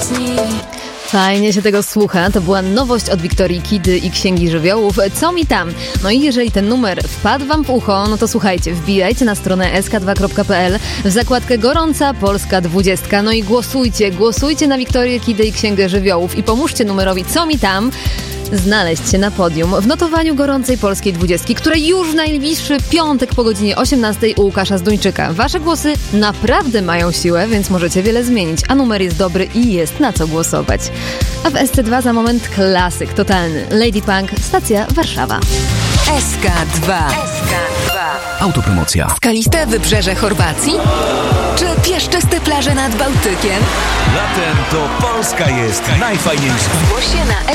Fajnie się tego słucha, to była nowość od Wiktorii Kidy i Księgi Żywiołów. Co mi tam? No i jeżeli ten numer wpadł wam w ucho, no to słuchajcie, wbijajcie na stronę sk2.pl w zakładkę Gorąca Polska 20. No i głosujcie na Wiktorię Kidę i Księgę Żywiołów i pomóżcie numerowi Co mi tam znaleźć się na podium w notowaniu Gorącej Polskiej 20, której już w najbliższy piątek po godzinie 18 u Łukasza Zduńczyka. Wasze głosy naprawdę mają siłę, więc możecie wiele zmienić, a numer jest dobry i jest na co głosować. A w SC2 za moment klasyk totalny. Lady Punk, stacja Warszawa. SK2. Autopromocja. Skaliste wybrzeże Chorwacji? Czy piaszczyste plaże nad Bałtykiem? Latem to Polska jest najfajniejsza. Zgłoś się na